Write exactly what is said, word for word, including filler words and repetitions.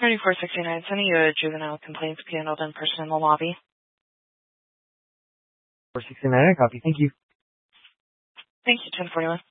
thirty-four sixty-nine, sending you a juvenile complaint to be handled in person in the lobby. four sixty-nine, I copy. Thank you. Thank you, ten forty-one.